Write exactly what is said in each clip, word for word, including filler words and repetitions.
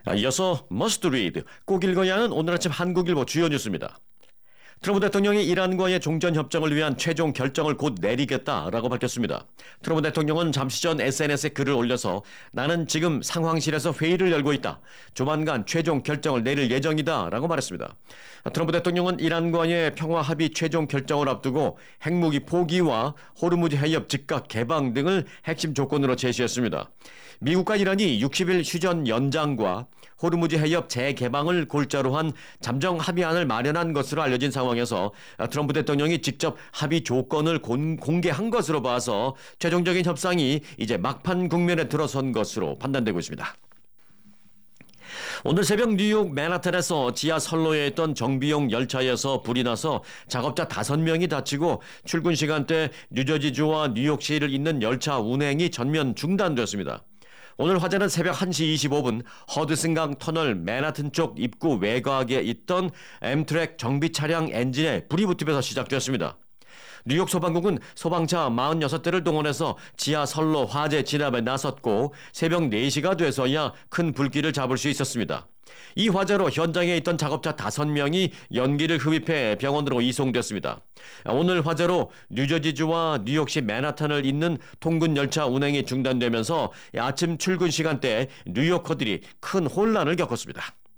아, 이어서 머스트 리드, 꼭 읽어야 하는 오늘 아침 한국일보 주요 뉴스입니다. 트럼프 대통령이 이란과의 종전협정을 위한 최종 결정을 곧 내리겠다라고 밝혔습니다. 트럼프 대통령은 잠시 전 에스엔에스에 글을 올려서 나는 지금 상황실에서 회의를 열고 있다. 조만간 최종 결정을 내릴 예정이다 라고 말했습니다. 트럼프 대통령은 이란과의 평화합의 최종 결정을 앞두고 핵무기 포기와 호르무즈 해협 즉각 개방 등을 핵심 조건으로 제시했습니다. 미국과 이란이 육십 일 휴전 연장과 호르무즈 해협 재개방을 골자로 한 잠정 합의안을 마련한 것으로 알려진 상황에서 트럼프 대통령이 직접 합의 조건을 공개한 것으로 봐서 최종적인 협상이 이제 막판 국면에 들어선 것으로 판단되고 있습니다. 오늘 새벽 뉴욕 맨하탄에서 지하 선로에 있던 정비용 열차에서 불이 나서 작업자 다섯 명이 다치고 출근 시간대 뉴저지주와 뉴욕시를 잇는 열차 운행이 전면 중단됐습니다. 오늘 화재는 새벽 한 시 이십오 분 허드슨강 터널 맨하튼 쪽 입구 외곽에 있던 엠트랙 정비 차량 엔진에 불이 붙으면서 시작됐습니다. 뉴욕 소방국은 소방차 사십육 대를 동원해서 지하 선로 화재 진압에 나섰고 새벽 네 시가 돼서야 큰 불길을 잡을 수 있었습니다. 이 화재로 현장에 있던 작업자 다섯 명이 연기를 흡입해 병원으로 이송됐습니다. 오늘 화재로 뉴저지주와 뉴욕시 맨하탄을 잇는 통근 열차 운행이 중단되면서 아침 출근 시간대에 뉴요커들이 큰 혼란을 겪었습니다.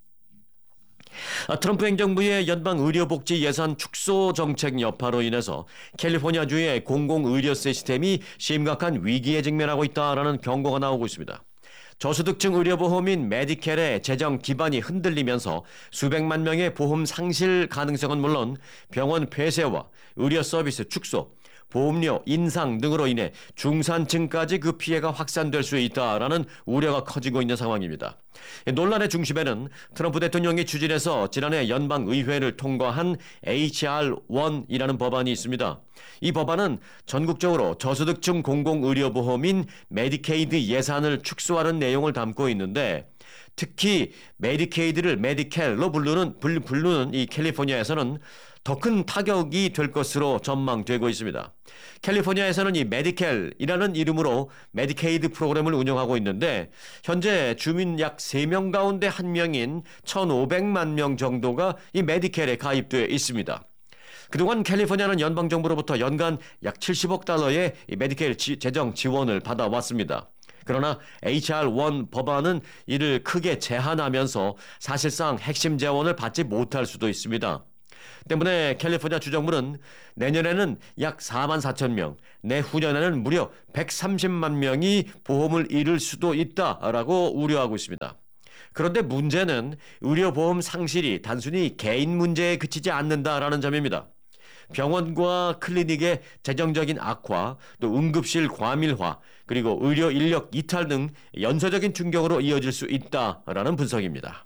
트럼프 행정부의 연방의료복지 예산 축소 정책 여파로 인해서 캘리포니아주의 공공의료 시스템이 심각한 위기에 직면하고 있다라는 경고가 나오고 있습니다. 저소득층 의료보험인 메디켈의 재정 기반이 흔들리면서 수백만 명의 보험 상실 가능성은 물론 병원 폐쇄와 의료 서비스 축소, 보험료 인상 등으로 인해 중산층까지 그 피해가 확산될 수 있다라는 우려가 커지고 있는 상황입니다. 논란의 중심에는 트럼프 대통령이 추진해서 지난해 연방의회를 통과한 에이치알 일이라는 법안이 있습니다. 이 법안은 전국적으로 저소득층 공공의료보험인 메디케이드 예산을 축소하는 내용을 담고 있는데 특히 메디케이드를 메디켈로 부르는, 부르는 이 캘리포니아에서는 더 큰 타격이 될 것으로 전망되고 있습니다. 캘리포니아에서는 이 메디켈이라는 이름으로 메디케이드 프로그램을 운영하고 있는데 현재 주민 약 세 명 가운데 한 명인 천오백만 명 정도가 이 메디켈에 가입되어 있습니다. 그동안 캘리포니아는 연방정부로부터 연간 약 칠십억 달러의 이 메디케일 재정 지원을 받아왔습니다. 그러나 에이치알 일 법안은 이를 크게 제한하면서 사실상 핵심 재원을 받지 못할 수도 있습니다. 때문에 캘리포니아 주정부는 내년에는 약 사만 사천 명, 내후년에는 무려 백삼십만 명이 보험을 잃을 수도 있다라고 우려하고 있습니다. 그런데 문제는 의료보험 상실이 단순히 개인 문제에 그치지 않는다라는 점입니다. 병원과 클리닉의 재정적인 악화, 또 응급실 과밀화, 그리고 의료 인력 이탈 등 연쇄적인 충격으로 이어질 수 있다라는 분석입니다.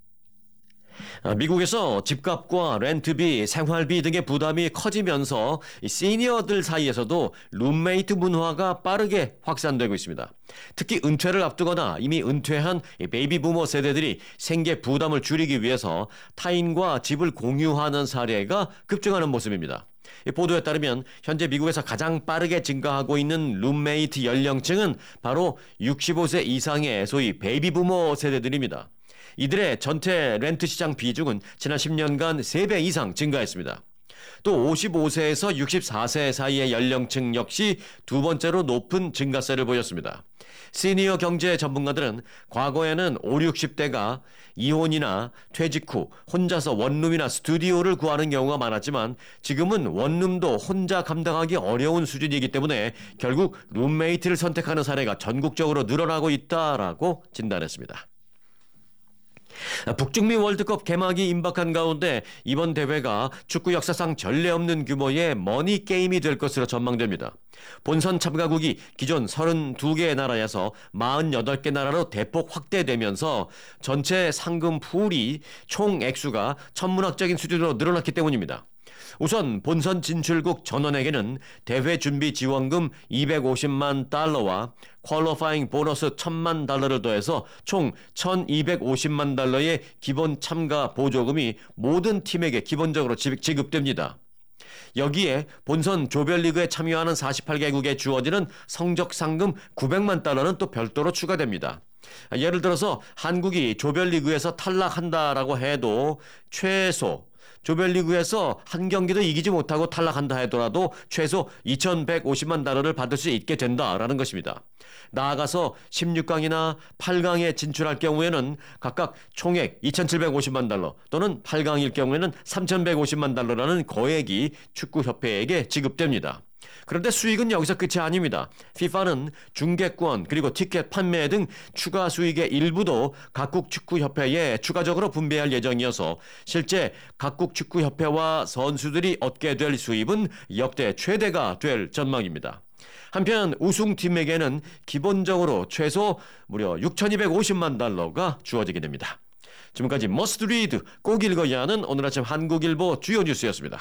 미국에서 집값과 렌트비, 생활비 등의 부담이 커지면서 시니어들 사이에서도 룸메이트 문화가 빠르게 확산되고 있습니다. 특히 은퇴를 앞두거나 이미 은퇴한 베이비 부머 세대들이 생계 부담을 줄이기 위해서 타인과 집을 공유하는 사례가 급증하는 모습입니다. 보도에 따르면 현재 미국에서 가장 빠르게 증가하고 있는 룸메이트 연령층은 바로 육십오 세 이상의 소위 베이비 부머 세대들입니다. 이들의 전체 렌트 시장 비중은 지난 십 년간 세 배 이상 증가했습니다. 또 오십오 세에서 육십사 세 사이의 연령층 역시 두 번째로 높은 증가세를 보였습니다. 시니어 경제 전문가들은 과거에는 오십, 육십 대가 이혼이나 퇴직 후 혼자서 원룸이나 스튜디오를 구하는 경우가 많았지만 지금은 원룸도 혼자 감당하기 어려운 수준이기 때문에 결국 룸메이트를 선택하는 사례가 전국적으로 늘어나고 있다라고 진단했습니다. 북중미 월드컵 개막이 임박한 가운데 이번 대회가 축구 역사상 전례 없는 규모의 머니게임이 될 것으로 전망됩니다. 본선 참가국이 기존 서른두 개의 나라에서 사십팔 개 나라로 대폭 확대되면서 전체 상금 풀이 총 액수가 천문학적인 수준으로 늘어났기 때문입니다. 우선 본선 진출국 전원에게는 대회 준비 지원금 이백오십만 달러와 퀄리파잉 보너스 천만 달러를 더해서 총 천이백오십만 달러의 기본 참가 보조금이 모든 팀에게 기본적으로 지급됩니다. 여기에 본선 조별리그에 참여하는 사십팔 개국에 주어지는 성적 상금 구백만 달러는 또 별도로 추가됩니다. 예를 들어서 한국이 조별리그에서 탈락한다라고 해도 최소 조별리그에서 한 경기도 이기지 못하고 탈락한다 하더라도 최소 이천백오십만 달러를 받을 수 있게 된다라는 것입니다. 나아가서 십육 강이나 팔 강에 진출할 경우에는 각각 총액 이천칠백오십만 달러 또는 팔 강일 경우에는 삼천백오십만 달러라는 거액이 축구협회에게 지급됩니다. 그런데 수익은 여기서 끝이 아닙니다. 피파는 중계권 그리고 티켓 판매 등 추가 수익의 일부도 각국 축구협회에 추가적으로 분배할 예정이어서 실제 각국 축구협회와 선수들이 얻게 될 수입은 역대 최대가 될 전망입니다. 한편 우승팀에게는 기본적으로 최소 무려 육천이백오십만 달러가 주어지게 됩니다. 지금까지 머스트 리드 꼭 읽어야 하는 오늘 아침 한국일보 주요 뉴스였습니다.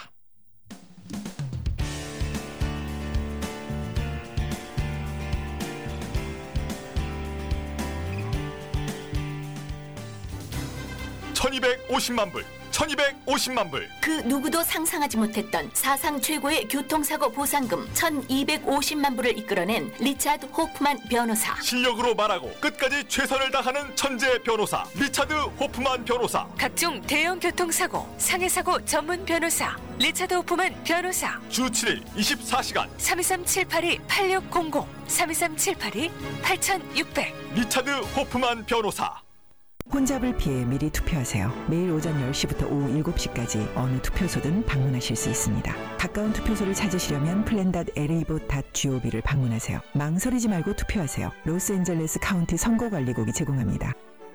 천이백오십만 불, 천이백오십만 불. 그 누구도 상상하지 못했던 사상 최고의 교통사고 보상금 천이백오십만 불을 이끌어낸 리차드 호프만 변호사. 실력으로 말하고 끝까지 최선을 다하는 천재 변호사 리차드 호프만 변호사. 각종 대형 교통사고, 상해사고 전문 변호사 리차드 호프만 변호사. 주 칠 일 이십사 시간 삼이삼 칠팔이 팔육공공 삼이삼 칠팔이 팔육공공. 리차드 호프만 변호사. 혼잡을 피해 미리 투표하세요. 매일 오전 열 시부터 오후 일곱 시까지 어느 투표소든 방문하실 수 있습니다. 가까운 투표소를 찾으시려면 플랜 닷 엘에이봇 닷 지오비를 방문하세요. 망설이지 말고 투표하세요. 로스앤젤레스 카운티 선거관리국이 제공합니다.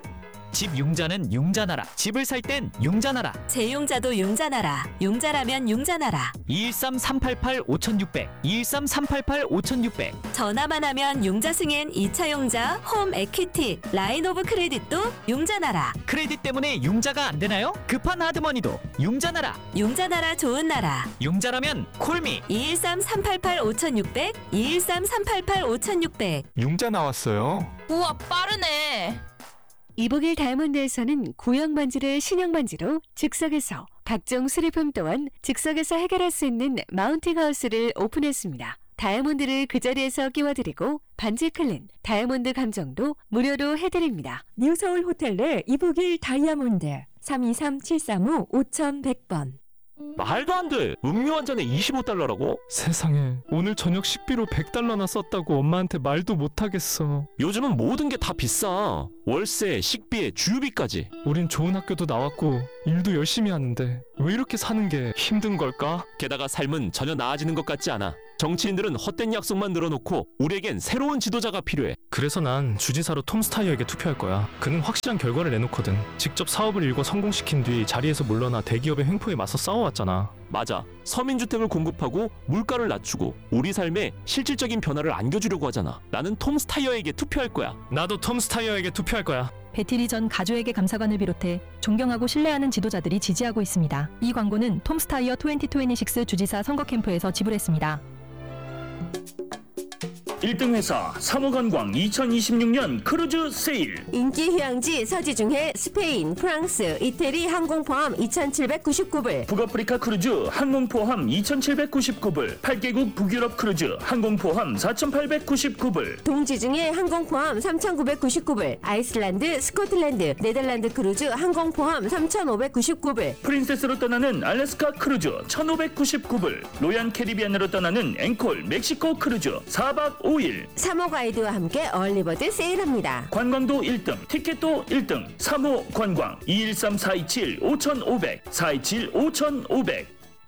집 융자는 융자나라. 집을 살 땐 융자나라. 제 용자도 융자나라. 융자라면 융자나라. 이일삼 삼팔팔 오천육백 이일삼 삼팔팔 오천육백. 전화만 하면 융자 승인 이 차 용자, 홈 에퀴티, 라인 오브 크레딧도 융자나라. 크레딧 때문에 융자가 안 되나요? 급한 하드머니도 융자나라. 융자나라 좋은 나라. 융자라면 콜미. 이일삼 삼팔팔 오천육백 이일삼 삼팔팔 오천육백. 융자 나왔어요. 우와 빠르네. 이북일 다이아몬드에서는 구형 반지를 신형 반지로 즉석에서, 각종 수리품 또한 즉석에서 해결할 수 있는 마운팅 하우스를 오픈했습니다. 다이아몬드를 그 자리에서 끼워드리고 반지 클린, 다이아몬드 감정도 무료로 해드립니다. 뉴서울 호텔 내 이북일 다이아몬드 삼이삼 칠삼오 오천백 번. 말도 안 돼. 음료 한 잔에 이십오 달러라고? 세상에, 오늘 저녁 식비로 백 달러나 썼다고 엄마한테 말도 못하겠어. 요즘은 모든 게 다 비싸. 월세, 식비에 주유비까지. 우린 좋은 학교도 나왔고 일도 열심히 하는데 왜 이렇게 사는 게 힘든 걸까? 게다가 삶은 전혀 나아지는 것 같지 않아. 정치인들은 헛된 약속만 늘어놓고 우리에겐 새로운 지도자가 필요해. 그래서 난 주지사로 톰 스타이어에게 투표할 거야. 그는 확실한 결과를 내놓거든. 직접 사업을 일궈 성공시킨 뒤 자리에서 물러나 대기업의 횡포에 맞서 싸워왔잖아. 맞아. 서민주택을 공급하고 물가를 낮추고 우리 삶에 실질적인 변화를 안겨주려고 하잖아. 나는 톰 스타이어에게 투표할 거야. 나도 톰 스타이어에게 투표할 거야. 배티리 전 가조에게 감사관을 비롯해 존경하고 신뢰하는 지도자들이 지지하고 있습니다. 이 광고는 톰 스타이어 이천이십육 주지사 선거 캠프에서 지불했습니다. 일 등 회사 사무관광 이천이십육 년 크루즈 세일. 인기 휴양지 서지 중에 스페인, 프랑스, 이태리 항공 포함 이천칠백구십구 불. 북아프리카 크루즈 항공 포함 이천칠백구십구 불. 팔 개국 북유럽 크루즈 항공 포함 사천팔백구십구 불. 동지 중에 항공 포함 삼천구백구십구 불. 아이슬란드, 스코틀랜드, 네덜란드 크루즈 항공 포함 삼천오백구십구 불. 프린세스로 떠나는 알래스카 크루즈 천오백구십구 불. 로얄 캐리비안으로 떠나는 앵콜 멕시코 크루즈 사 박 오 일. 사모 가이드와 함께 얼리버드 세일합니다. 관광도 일 등, 티켓도 일 등. 사모 관광 이일삼 사이칠 오천오백 사이칠 오천오백.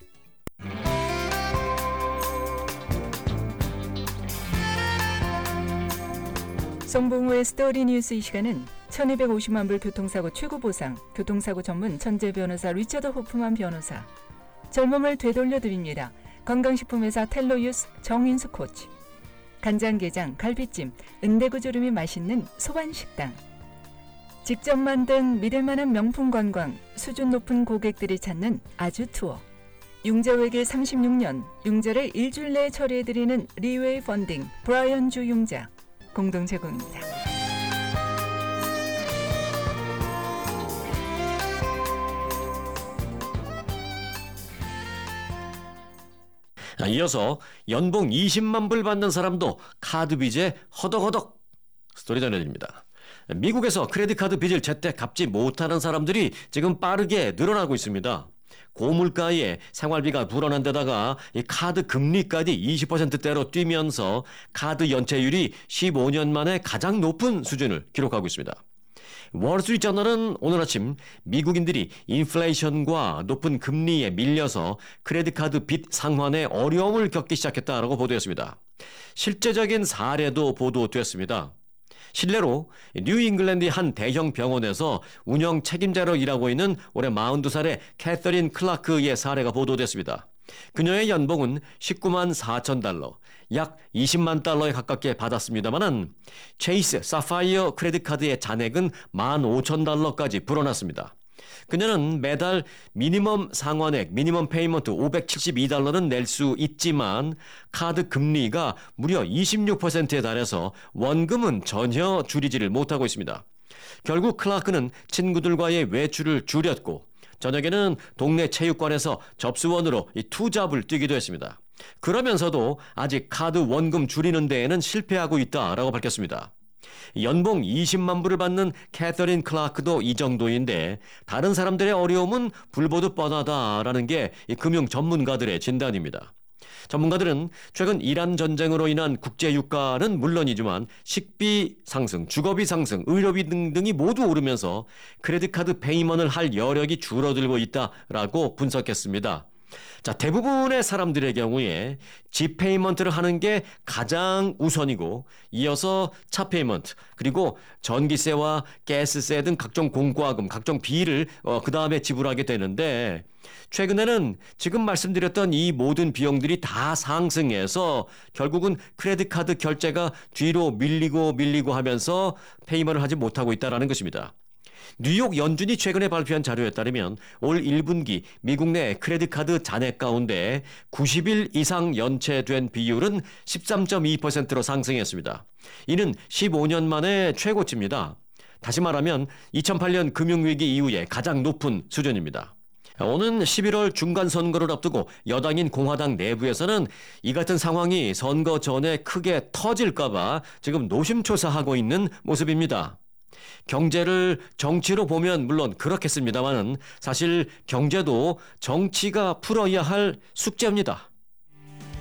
송봉우의 스토리 뉴스. 이 시간은 천이백오십만 불 교통사고 최고 보상, 교통사고 전문 천재 변호사 리처드 호프만 변호사, 젊음을 되돌려드립니다. 건강식품회사 텔로유스 정인수 코치, 간장게장, 갈비찜, 은대구조림이 맛있는 소반식당, 직접 만든 믿을만한 명품 관광, 수준 높은 고객들이 찾는 아주 투어, 융자외길 삼십육 년, 융자를 일주일 내에 처리해드리는 리웨이 펀딩, 브라이언주 융자, 공동 제공입니다. 이어서 연봉 이십만 불 받는 사람도 카드 빚에 허덕허덕 스토리 전해드립니다. 미국에서 크레딧 카드 빚을 제때 갚지 못하는 사람들이 지금 빠르게 늘어나고 있습니다. 고물가에 생활비가 불어난 데다가 이 카드 금리까지 이십 퍼센트대로 뛰면서 카드 연체율이 십오 년 만에 가장 높은 수준을 기록하고 있습니다. 월스트리트저널은 오늘 아침 미국인들이 인플레이션과 높은 금리에 밀려서 크레딧 카드 빚 상환에 어려움을 겪기 시작했다라고 보도했습니다. 실제적인 사례도 보도됐습니다. 실례로 뉴잉글랜드의 한 대형 병원에서 운영 책임자로 일하고 있는 올해 마흔두 살의 캐서린 클라크의 사례가 보도됐습니다. 그녀의 연봉은 십구만 사천 달러, 약 이십만 달러에 가깝게 받았습니다만은 체이스 사파이어 크레딧 카드의 잔액은 만 오천 달러까지 불어났습니다. 그녀는 매달 미니멈 상환액, 미니멈 페이먼트 오백칠십이 달러는 낼 수 있지만 카드 금리가 무려 이십육 퍼센트에 달해서 원금은 전혀 줄이지를 못하고 있습니다. 결국 클라크는 친구들과의 외출을 줄였고 저녁에는 동네 체육관에서 접수원으로 이 투잡을 뛰기도 했습니다. 그러면서도 아직 카드 원금 줄이는 데에는 실패하고 있다라고 밝혔습니다. 연봉 이십만 불을 받는 캐서린 클라크도 이 정도인데 다른 사람들의 어려움은 불보듯 뻔하다라는 게 이 금융 전문가들의 진단입니다. 전문가들은 최근 이란 전쟁으로 인한 국제 유가는 물론이지만 식비 상승, 주거비 상승, 의료비 등등이 모두 오르면서 크레딧 카드 페이먼트를 할 여력이 줄어들고 있다라고 분석했습니다. 자, 대부분의 사람들의 경우에 집 페이먼트를 하는 게 가장 우선이고 이어서 차 페이먼트 그리고 전기세와 가스세 등 각종 공과금, 각종 비를 어, 그 다음에 지불하게 되는데 최근에는 지금 말씀드렸던 이 모든 비용들이 다 상승해서 결국은 크레딧 카드 결제가 뒤로 밀리고 밀리고 하면서 페이먼트를 하지 못하고 있다는 것입니다. 뉴욕 연준이 최근에 발표한 자료에 따르면 올 일 분기 미국 내 크레딧 카드 잔액 가운데 구십 일 이상 연체된 비율은 십삼 점 이 퍼센트로 상승했습니다. 이는 십오 년 만에 최고치입니다. 다시 말하면 이천팔 년 금융위기 이후에 가장 높은 수준입니다. 오는 십일월 중간선거를 앞두고 여당인 공화당 내부에서는 이 같은 상황이 선거 전에 크게 터질까 봐 지금 노심초사하고 있는 모습입니다. 경제를 정치로 보면 물론 그렇겠습니다만은 사실 경제도 정치가 풀어야 할 숙제입니다.